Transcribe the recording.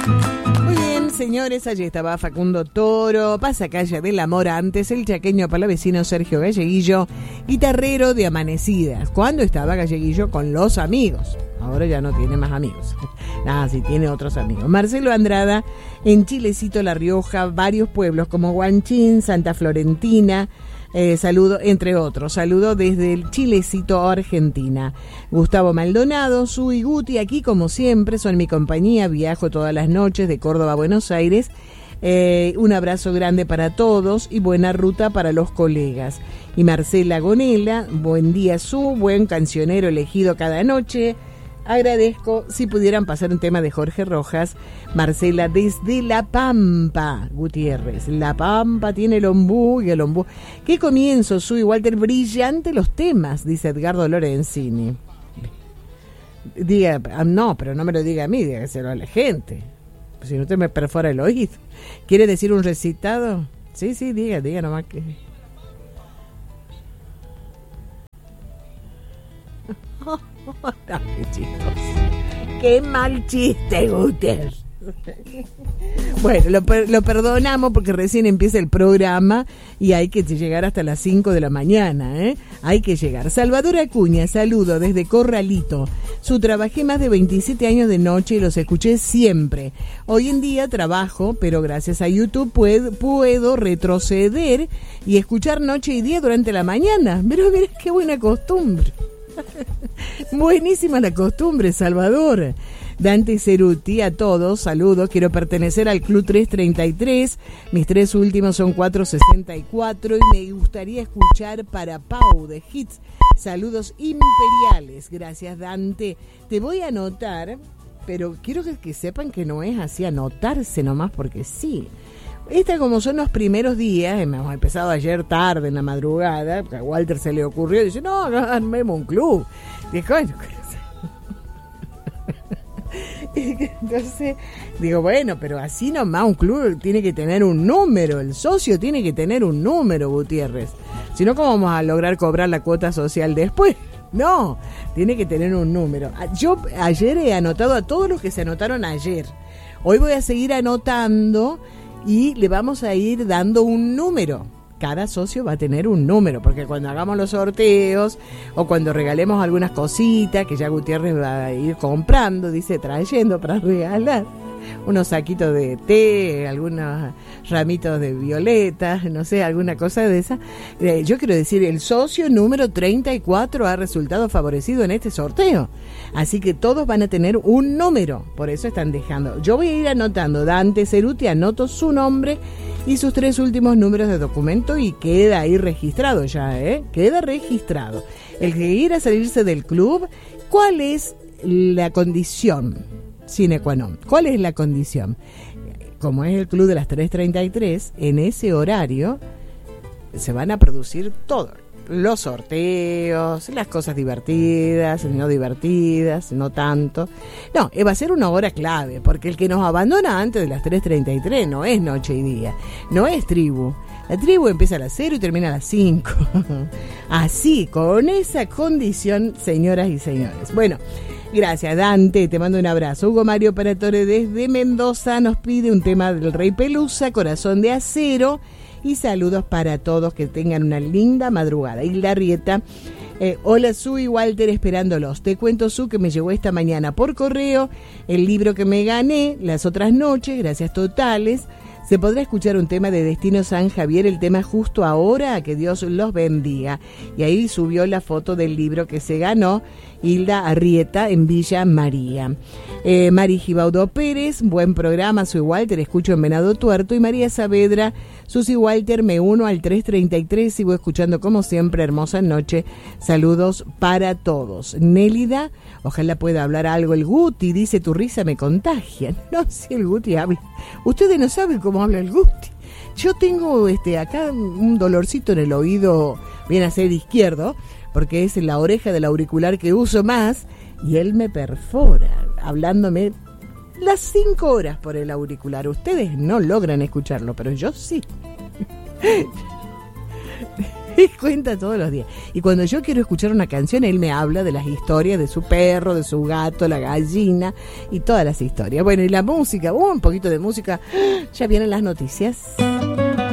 Muy bien, señores, allí estaba Facundo Toro, Pasacalla del Amor antes, el chaqueño palavecino Sergio Galleguillo, guitarrero de Amanecidas, cuando estaba Galleguillo con los amigos. Ahora ya no tiene más amigos. Nada, sí tiene otros amigos. Marcelo Andrada, en Chilecito, La Rioja, varios pueblos como Huanchín, Santa Florentina, saludo, entre otros. Saludo desde el Chilecito, Argentina. Gustavo Maldonado, Su y Guti, aquí como siempre, son mi compañía. Viajo todas las noches de Córdoba a Buenos Aires. Un abrazo grande para todos y buena ruta para los colegas. Y Marcela Gonela, buen día Su, buen cancionero elegido cada noche. Agradezco si pudieran pasar un tema de Jorge Rojas. Marcela desde La Pampa, Gutiérrez. La Pampa tiene el ombú y el ombú. Qué comienzo, Su y Walter, brillante los temas, dice Edgardo Lorenzini. Diga, no, pero no me lo diga a mí, dígaselo a la gente. Si no, usted me perfora el oído. ¿Quiere decir un recitado? Sí, diga nomás que... Dale, chicos. Qué mal chiste, Guter. Bueno, lo perdonamos porque recién empieza el programa y hay que llegar hasta las 5 de la mañana, ¿eh? Hay que llegar. Salvador Acuña, saludo desde Corralito. Trabajé más de 27 años de noche y los escuché siempre. Hoy en día trabajo, pero gracias a YouTube puedo retroceder y escuchar noche y día durante la mañana. Pero mirá qué buena costumbre. Buenísima la costumbre, Salvador. Dante Ceruti, a todos, saludos. Quiero pertenecer al Club 333. Mis 3 últimos son 464 y me gustaría escuchar para Pau de Hits. Saludos imperiales. Gracias, Dante. Te voy a anotar, pero quiero que sepan que no es así anotarse nomás porque sí. Como son los primeros días, hemos empezado ayer tarde en la madrugada, a Walter se le ocurrió y dice, no, armemos un club. Dijo, entonces, digo, bueno, pero así nomás un club tiene que tener un número, el socio tiene que tener un número, Gutiérrez. Si no, ¿cómo vamos a lograr cobrar la cuota social después? No, tiene que tener un número. Yo ayer he anotado a todos los que se anotaron ayer. Hoy voy a seguir anotando y le vamos a ir dando un número. Cada socio va a tener un número, porque cuando hagamos los sorteos o cuando regalemos algunas cositas que ya Gutiérrez va a ir comprando, dice, trayendo para regalar, unos saquitos de té, algunos ramitos de violetas, no sé, alguna cosa de esa. Yo quiero decir, el socio número 34 ha resultado favorecido en este sorteo. Así que todos van a tener un número, por eso están dejando. Yo voy a ir anotando, Dante Ceruti, anoto su nombre y sus 3 últimos números de documento y queda ahí registrado ya, queda registrado. El que quiera salirse del club, ¿cuál es la condición? Sine qua non. ¿Cuál es la condición? Como es el club de las 3:33, en ese horario se van a producir todo. Los sorteos, las cosas divertidas, no divertidas, no tanto. No, va a ser una hora clave, porque el que nos abandona antes de las 3:33 no es noche y día, no es tribu. La tribu empieza a las 0 y termina a las 5. Así, con esa condición, señoras y señores. Bueno, gracias, Dante, te mando un abrazo. Hugo Mario Paratore desde Mendoza nos pide un tema del Rey Pelusa, Corazón de Acero, y saludos para todos, que tengan una linda madrugada. Hilda Rieta, hola Su y Walter, esperándolos. Te cuento, Su, que me llegó esta mañana por correo el libro que me gané las otras noches, gracias totales. Se podrá escuchar un tema de Destino San Javier, el tema Justo Ahora, que Dios los bendiga. Y ahí subió la foto del libro que se ganó Hilda Arrieta en Villa María. Mari Gibaudo Pérez, buen programa, soy Walter, escucho en Venado Tuerto. Y María Saavedra, Susi Walter, me uno al 3:33, sigo escuchando como siempre, hermosa noche, saludos para todos. Nélida, ojalá pueda hablar algo el Guti, dice, tu risa me contagia. No, si el Guti habla, ustedes no saben cómo habla el Guti. Yo tengo acá un dolorcito en el oído, viene a ser izquierdo, porque es la oreja del auricular que uso más, y él me perfora, hablándome las 5 horas por el auricular. Ustedes no logran escucharlo, pero yo sí. Cuenta todos los días. Y cuando yo quiero escuchar una canción, él me habla de las historias de su perro, de su gato, la gallina y todas las historias. Bueno, y la música, un poquito de música. Ya vienen las noticias.